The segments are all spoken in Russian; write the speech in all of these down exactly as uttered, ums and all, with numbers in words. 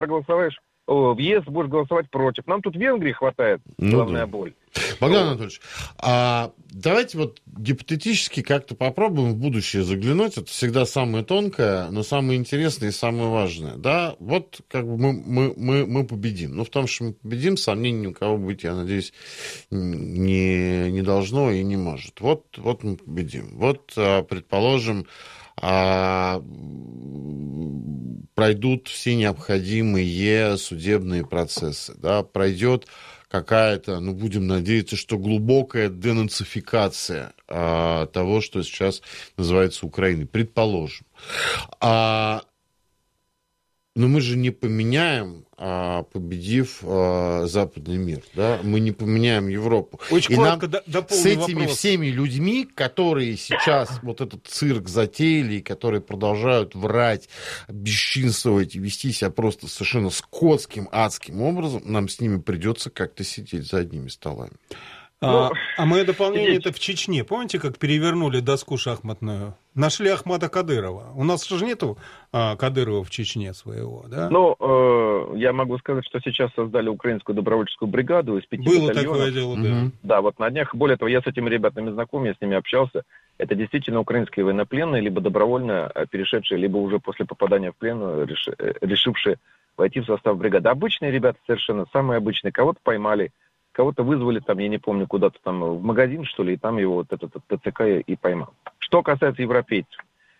проголосуешь в ЕС, будешь голосовать против. Нам тут в Венгрии хватает, главная ну, да. боль. Богдан Анатольевич, а давайте вот гипотетически как-то попробуем в будущее заглянуть. Это всегда самое тонкое, но самое интересное и самое важное. Да, вот как бы мы, мы, мы, мы победим. Ну, в том, что мы победим, сомнений у кого быть, я надеюсь, не, не должно и не может. Вот, вот мы победим. Вот, предположим, пройдут все необходимые судебные процессы, да, пройдет какая-то, ну, будем надеяться, что глубокая денацификация а, того, что сейчас называется Украиной, предположим. А, но мы же не поменяем, а, победив а, западный мир, да? Мы не поменяем Европу. Очень и коротко нам до, с этими вопрос. всеми людьми, которые сейчас вот этот цирк затеяли, и которые продолжают врать, бесчинствовать и вести себя просто совершенно скотским, адским образом, нам с ними придется как-то сидеть за одними столами. А, ну, а мое дополнение это в Чечне. Помните, как перевернули доску шахматную? Нашли Ахмада Кадырова. У нас же нету а, Кадырова в Чечне своего, да? Ну, э, я могу сказать, что сейчас создали украинскую добровольческую бригаду из пяти Было батальонов. такое дело, да. Mm-hmm. Да, вот на днях. Более того, я с этими ребятами знаком, я с ними общался. Это действительно украинские военнопленные, либо добровольно перешедшие, либо уже после попадания в плен решившие войти в состав бригады. Обычные ребята совершенно, самые обычные. Кого-то поймали, кого-то вызвали там, я не помню, куда-то там в магазин, что ли, и там его вот этот, этот ТЦК и поймал. Что касается европейцев.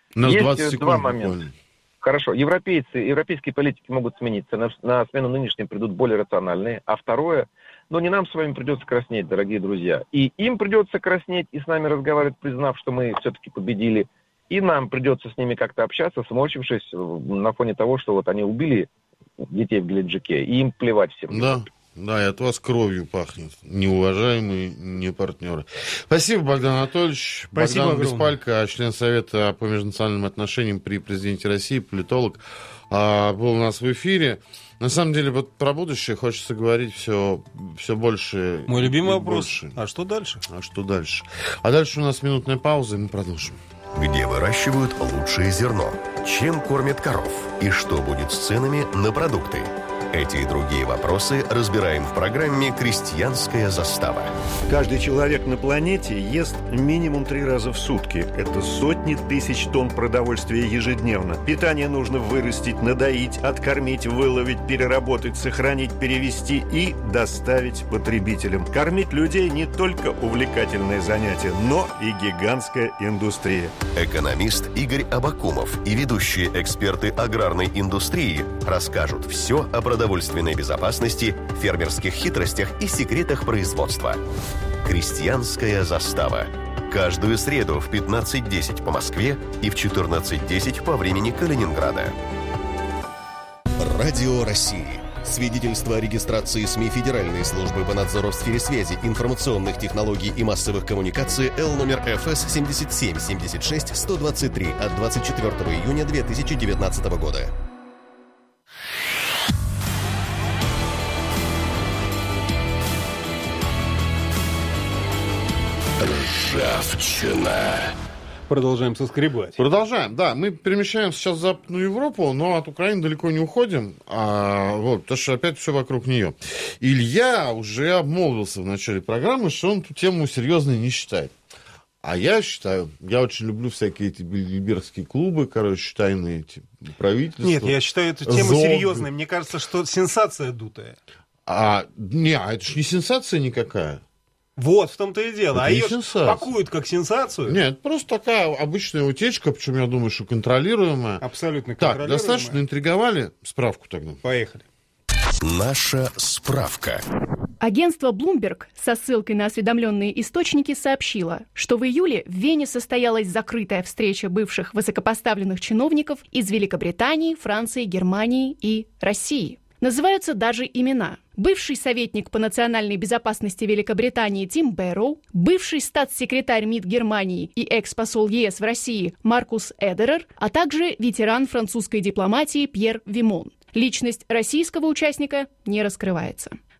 Есть два момента. Буквально. Хорошо, европейцы, европейские политики могут смениться. На, на смену нынешним придут более рациональные. А второе, но не нам с вами придется краснеть, дорогие друзья. И им придется краснеть и с нами разговаривать, признав, что мы все-таки победили. И нам придется с ними как-то общаться, сморщившись на фоне того, что вот они убили детей в Геленджике. И им плевать всем. Да. Да, и от вас кровью пахнет, неуважаемые, не партнеры. Спасибо, Богдан Анатольевич. Спасибо Богдан огромное. Беспалько, член Совета по межнациональным отношениям при президенте России, политолог, был у нас в эфире. На самом деле, вот про будущее хочется говорить все, все больше. Мой любимый вопрос. Больше. А что дальше? А что дальше? А дальше у нас минутная пауза, и мы продолжим. Где выращивают лучшее зерно? Чем кормят коров? И что будет с ценами на продукты? Эти и другие вопросы разбираем в программе «Крестьянская застава». Каждый человек на планете ест минимум три раза в сутки. Это сотни тысяч тонн продовольствия ежедневно. Питание нужно вырастить, надоить, откормить, выловить, переработать, сохранить, перевести и доставить потребителям. Кормить людей не только увлекательное занятие, но и гигантская индустрия. Экономист Игорь Абакумов и ведущие эксперты аграрной индустрии расскажут все о продовольственной продовольственной безопасности, фермерских хитростях и секретах производства. Крестьянская застава. Каждую среду в пятнадцать десять по Москве и в четырнадцать десять по времени Калининграда. Радио России. Свидетельство о регистрации СМИ Федеральной службы по надзору в сфере связи, информационных технологий и массовых коммуникаций Л номер Ф С семьдесят семь семьдесят шесть сто двадцать три от двадцать четвёртого июня две тысячи девятнадцатого года. Ржавчина. Продолжаем соскребать. Продолжаем, да. Мы перемещаемся сейчас в Западную Европу, но от Украины далеко не уходим, а, вот, потому что опять все вокруг нее. Илья уже обмолвился в начале программы, что он эту тему серьезной не считает. А я считаю, я очень люблю всякие эти либерские клубы, короче, тайные эти правительства. Нет, я считаю эту тему зомби. серьезной. Мне кажется, что сенсация дутая. А, не, а это ж не сенсация никакая. Вот, в том-то и дело. Это а не ее сенсация. пакуют как сенсацию. Нет, просто такая обычная утечка, причем, я думаю, что контролируемая. Абсолютно Так, контролируемая. достаточно интриговали. Справку тогда. Поехали. Наша справка. Агентство Bloomberg со ссылкой на осведомленные источники сообщило, что в июле в Вене состоялась закрытая встреча бывших высокопоставленных чиновников из Великобритании, Франции, Германии и России. Называются даже имена. Бывший советник по национальной безопасности Великобритании Тим Бэрроу, бывший статс-секретарь МИД Германии и экс-посол ЕС в России Маркус Эдерер, а также ветеран французской дипломатии Пьер Вимон. Личность российского участника не раскрывается.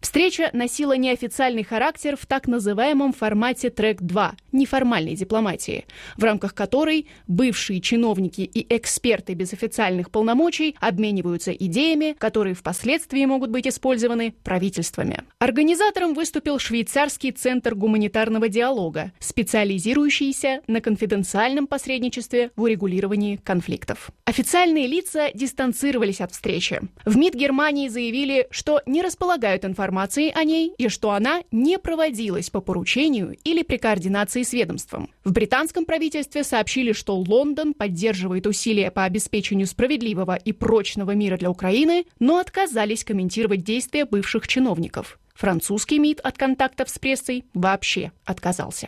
Встреча носила неофициальный характер в так называемом формате трек два – неформальной дипломатии, в рамках которой бывшие чиновники и эксперты без официальных полномочий обмениваются идеями, которые впоследствии могут быть использованы правительствами. Организатором выступил швейцарский центр гуманитарного диалога, специализирующийся на конфиденциальном посредничестве в урегулировании конфликтов. Официальные лица дистанцировались от встречи. В МИД Германии заявили, что не располагают информацией о ней и что она не проводилась по поручению или при координации с ведомством. В британском правительстве сообщили, что Лондон поддерживает усилия по обеспечению справедливого и прочного мира для Украины, но отказались комментировать действия бывших чиновников. Французский МИД от контактов с прессой вообще отказался.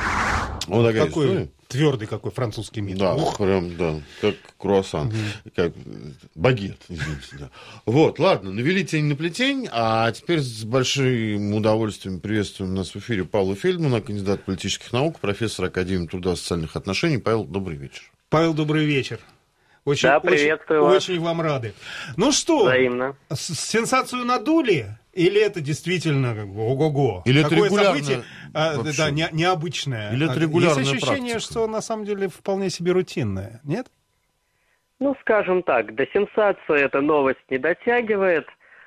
Вот такая какой история. Твердый какой французский МИД. Да, Ух. прям, да, как круассан, угу. как багет, извините. Да. Вот, ладно, навели тень на плетень, а теперь с большим удовольствием приветствуем нас в эфире Павла Фельдмана, кандидат политических наук, профессор Академии труда и социальных отношений. Павел, добрый вечер. Павел, добрый вечер. Очень, да, приветствую очень, вас. Очень вам рады. Ну что, взаимно. Сенсацию надули? Или это действительно как бы ого-го? Или это Такое регулярно событие, а, да, не, необычное. Или это регулярная Есть ощущение, практика? что на самом деле вполне себе рутинное, нет? Ну, скажем так, до сенсации эта новость не дотягивает,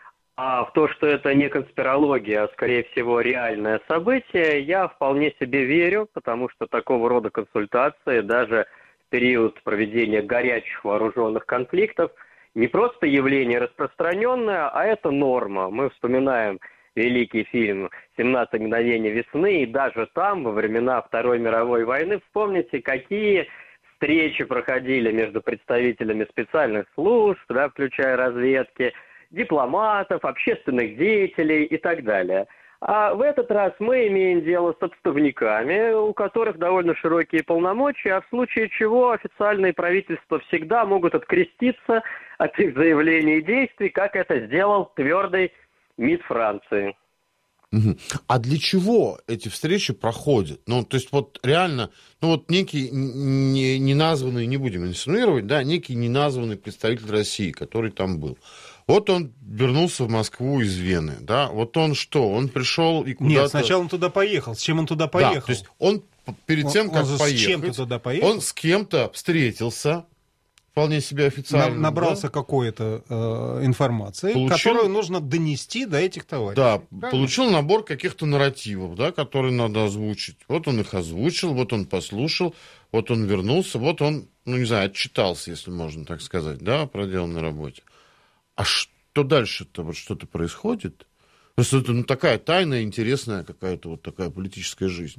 а в то, что это не конспирология, а скорее всего реальное событие, я вполне себе верю, потому что такого рода консультации даже в период проведения горячих вооруженных конфликтов не просто явление распространенное, а это норма. Мы вспоминаем великий фильм «семнадцать мгновений весны», и даже там, во времена Второй мировой войны, вспомните, какие встречи проходили между представителями специальных служб, да, включая разведки, дипломатов, общественных деятелей и так далее. А в этот раз мы имеем дело с отставниками, у которых довольно широкие полномочия, а в случае чего официальные правительства всегда могут откреститься от их заявлений и действий, как это сделал твердый МИД Франции. Угу. А для чего эти встречи проходят? Ну, то есть вот реально, ну вот некий не, не названный, не будем инсинуировать, да, некий неназванный представитель России, который там был. Вот он вернулся в Москву из Вены, да, вот он что, он пришел и куда-то... Нет, сначала он туда поехал, с чем он туда поехал? Да, то есть он перед тем, он, как он поехать, с чем-то туда поехал? Он с кем-то встретился, вполне себе официально. На, набрался да? какой-то э, информации, получил, которую нужно донести до этих товарищей. Да, правильно? Получил набор каких-то нарративов, да, которые надо озвучить. Вот он их озвучил, вот он послушал, вот он вернулся, вот он, ну не знаю, отчитался, если можно так сказать, да, о проделанной работе. А что дальше-то, вот что-то происходит? Просто это ну, такая тайная, интересная какая-то вот такая политическая жизнь.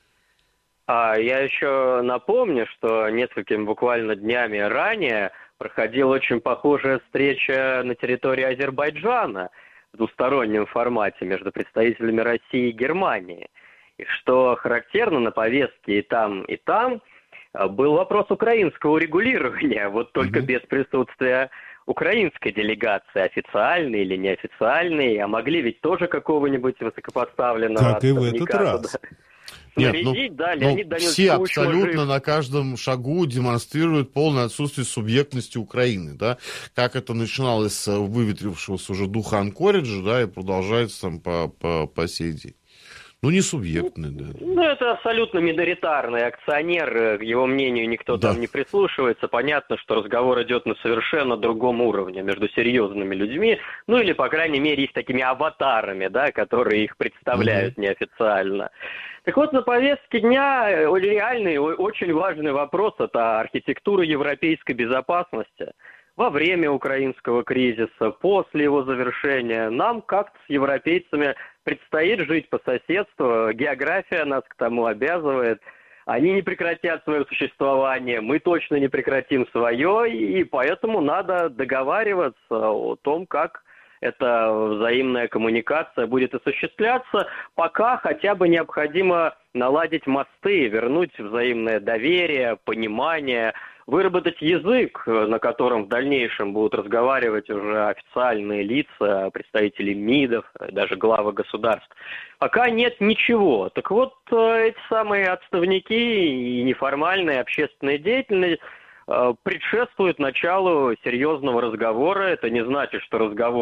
А я еще напомню, что несколькими буквально днями ранее проходила очень похожая встреча на территории Азербайджана в двустороннем формате между представителями России и Германии. И что характерно, на повестке и там, и там был вопрос украинского урегулирования, вот только mm-hmm. без присутствия украинской делегации, официальной или неофициальной, а могли ведь тоже какого-нибудь высокопоставленного как и в этот раз. Нет, Нарядить, ну, да, ну, Леонид Данилович все Кучма абсолютно жив. на каждом шагу демонстрируют полное отсутствие субъектности Украины, да, как это начиналось с выветрившегося уже духа Анкориджа, да, и продолжается там по, по, по сей день. Ну, не субъектный, да. Ну, это абсолютно миноритарный акционер, к его мнению никто да. там не прислушивается. Понятно, что разговор идет на совершенно другом уровне, между серьезными людьми, ну или, по крайней мере, с такими аватарами, да, которые их представляют mm-hmm. неофициально. Так вот, на повестке дня реальный, очень важный вопрос – это архитектура европейской безопасности. Во время украинского кризиса, после его завершения, нам как-то с европейцами предстоит жить по соседству, география нас к тому обязывает. Они не прекратят свое существование, мы точно не прекратим свое, и поэтому надо договариваться о том, как эта взаимная коммуникация будет осуществляться, пока хотя бы необходимо наладить мосты, вернуть взаимное доверие, понимание, выработать язык, на котором в дальнейшем будут разговаривать уже официальные лица, представители МИДов, даже главы государств. Пока нет ничего. Так вот, эти самые отставники и неформальная общественная деятельность предшествует началу серьезного разговора. Это не значит, что разговор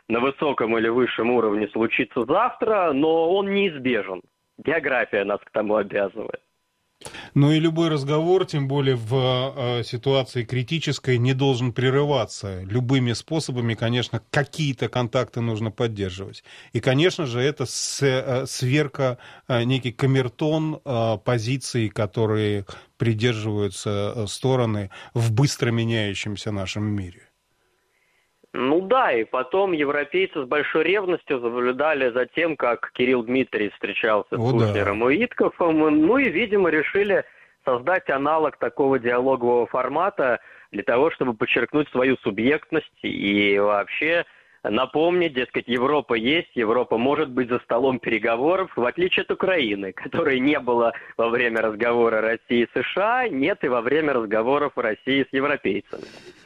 на высоком или высшем уровне случится завтра, но он неизбежен. География нас к тому обязывает. Ну и любой разговор, тем более в э, ситуации критической, не должен прерываться. Любыми способами, конечно, какие-то контакты нужно поддерживать. И, конечно же, это с, э, сверка, э, некий камертон э, позиций, которые придерживаются э, стороны в быстро меняющемся нашем мире. Ну да, и потом европейцы с большой ревностью наблюдали за тем, как Кирилл Дмитриевич встречался с Кушнером и Виткофом, ну и, видимо, решили создать аналог такого диалогового формата для того, чтобы подчеркнуть свою субъектность и вообще напомнить, дескать, Европа есть, Европа может быть за столом переговоров, в отличие от Украины, которой не было во время разговора России и США, нет и во время разговоров России с европейцами.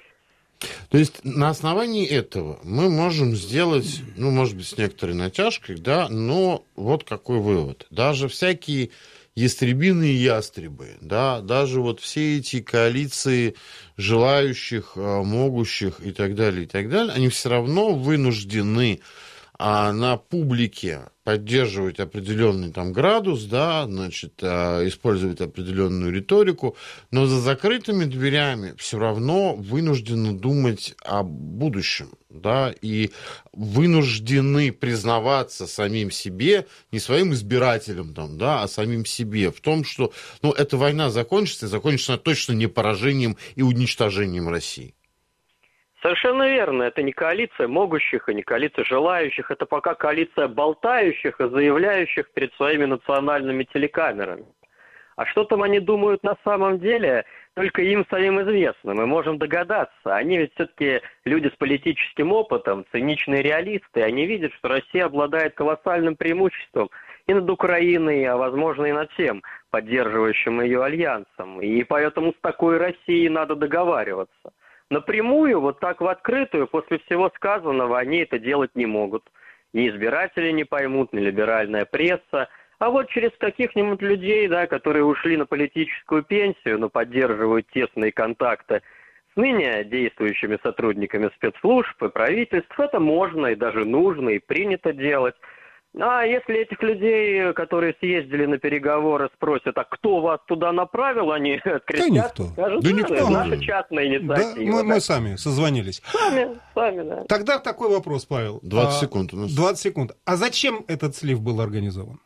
То есть на основании этого мы можем сделать, ну, может быть, с некоторой натяжкой, да, но вот какой вывод. Даже всякие ястребины и ястребы, да, даже вот все эти коалиции желающих, могущих и так далее, и так далее, они все равно вынуждены а на публике поддерживать определенный там градус, да, значит, использовать определенную риторику, но за закрытыми дверями все равно вынуждены думать о будущем, да, и вынуждены признаваться самим себе, не своим избирателям, там, да, а самим себе в том, что, ну, эта война закончится, и закончится она точно не поражением и уничтожением России. Совершенно верно. Это не коалиция могущих и не коалиция желающих. Это пока коалиция болтающих и заявляющих перед своими национальными телекамерами. А что там они думают на самом деле, только им самим известно. Мы можем догадаться. Они ведь все-таки люди с политическим опытом, циничные реалисты. Они видят, что Россия обладает колоссальным преимуществом и над Украиной, а возможно и над всем поддерживающим ее альянсом. И поэтому с такой Россией надо договариваться. Напрямую, вот так в открытую, после всего сказанного, они это делать не могут. Ни избиратели не поймут, ни либеральная пресса. А вот через каких-нибудь людей, да, которые ушли на политическую пенсию, но поддерживают тесные контакты с ныне действующими сотрудниками спецслужб и правительств, это можно и даже нужно и принято делать. А если этих людей, которые съездили на переговоры, спросят, а кто вас туда направил, они открестят, да скажут, да да, никто. это наша частная инициатива. Да, мы, да. мы сами созвонились. Сами, сами, да. Тогда такой вопрос, Павел. двадцать секунд у нас. двадцать секунд. А зачем этот слив был организован?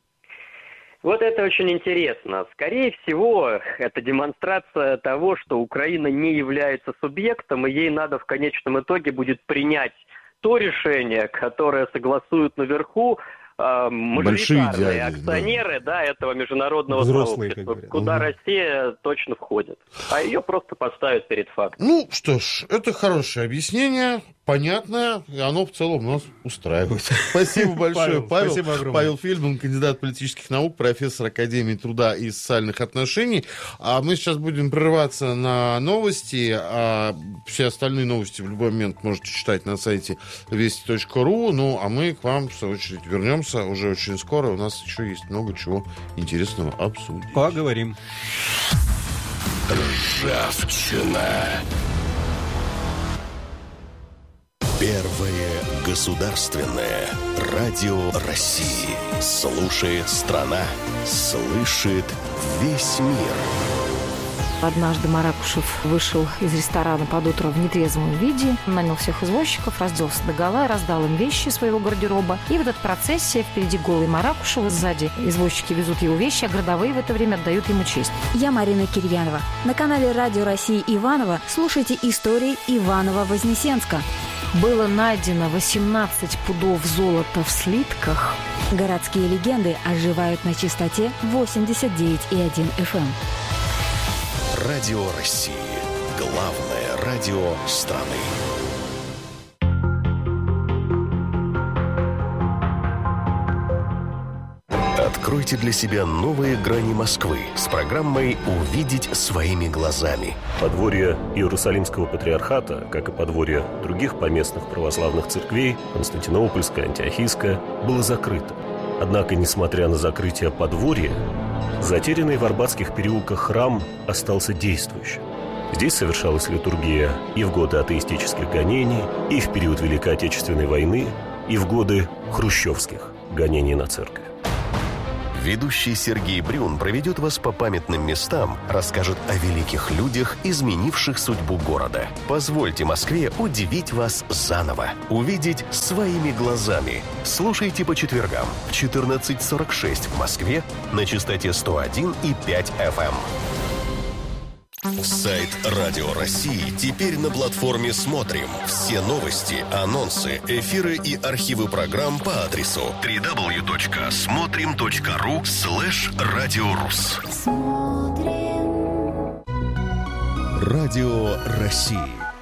Вот это очень интересно. Скорее всего, это демонстрация того, что Украина не является субъектом, и ей надо в конечном итоге будет принять то решение, которое согласуют наверху э, мажоритарные акционеры, да. Да, этого международного Взрослые, сообщества, куда угу. Россия точно входит. А ее просто поставят перед фактом. Ну что ж, это хорошее объяснение, понятное, и оно в целом нас устраивает. Спасибо большое, Павел. Спасибо огромное. Павел Фельдман, кандидат политических наук, профессор Академии труда и социальных отношений. А мы сейчас будем прерываться на новости. А все остальные новости в любой момент можете читать на сайте вести точка ру. Ну, а мы к вам, в свою очередь, вернемся уже очень скоро. У нас еще есть много чего интересного обсудить. Поговорим. Ржавчина. Первое государственное радио России. Слушает страна, слышит весь мир. Однажды Маракушев вышел из ресторана под утро в нетрезвом виде, нанял всех извозчиков, разделся догола, раздал им вещи своего гардероба. И в этот процессе впереди голый Маракушев, сзади извозчики везут его вещи, а городовые в это время отдают ему честь. Я Марина Кирьянова. На канале Радио России Иваново слушайте истории Иваново-Вознесенска. Было найдено восемнадцать пудов золота в слитках. Городские легенды оживают на частоте восемьдесят девять и один эф эм. Радио России. Главное радио страны. Откройте для себя новые грани Москвы с программой «Увидеть своими глазами». Подворье Иерусалимского патриархата, как и подворье других поместных православных церквей, Константинопольская, Антиохийская, было закрыто. Однако, несмотря на закрытие подворья, затерянный в Арбатских переулках храм остался действующим. Здесь совершалась литургия и в годы атеистических гонений, и в период Великой Отечественной войны, и в годы хрущевских гонений на церковь. Ведущий Сергей Брюн проведет вас по памятным местам, расскажет о великих людях, изменивших судьбу города. Позвольте Москве удивить вас заново, увидеть своими глазами. Слушайте по четвергам в четырнадцать сорок шесть в Москве на частоте сто один и пять эф эм. Сайт Радио России теперь на платформе «Смотрим». Все новости, анонсы, эфиры и архивы программ по адресу дабл ю дабл ю дабл ю точка смотрим точка ру слэш радиорус. Радио России.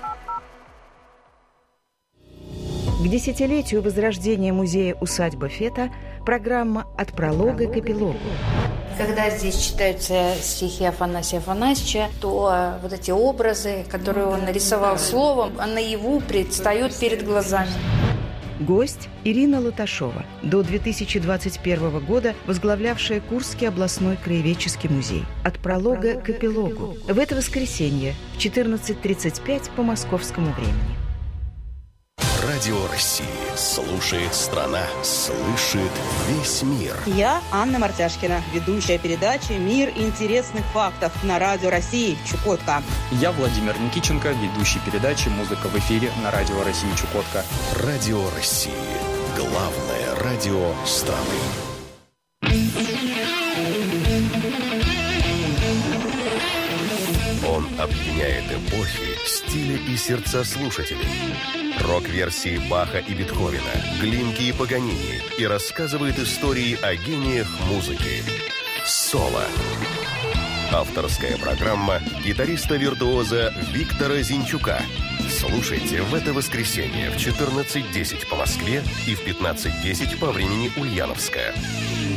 К десятилетию возрождения музея-усадьба Фета программа «От пролога к эпилогу». Когда здесь читаются стихи Афанасия Афанасьевича, то вот эти образы, которые он нарисовал словом, наяву предстают перед глазами. Гость Ирина Латашова, до две тысячи двадцать первого года возглавлявшая Курский областной краеведческий музей. От пролога к эпилогу. В это воскресенье в четырнадцать тридцать пять по московскому времени. Радио России. Слушает страна, слышит весь мир. Я Анна Мартяшкина, ведущая передачи «Мир интересных фактов» на Радио России Чукотка. Я Владимир Никиченко, ведущий передачи «Музыка в эфире» на Радио России Чукотка. Радио России. Главное радио страны. Он объединяет эпохи, стили и сердца слушателей. Рок-версии Баха и Бетховена, Глинки и Паганини, и рассказывает истории о гениях музыки. Соло. Авторская программа гитариста-виртуоза Виктора Зинчука. Слушайте в это воскресенье в четырнадцать десять по Москве и в пятнадцать десять по времени Ульяновска.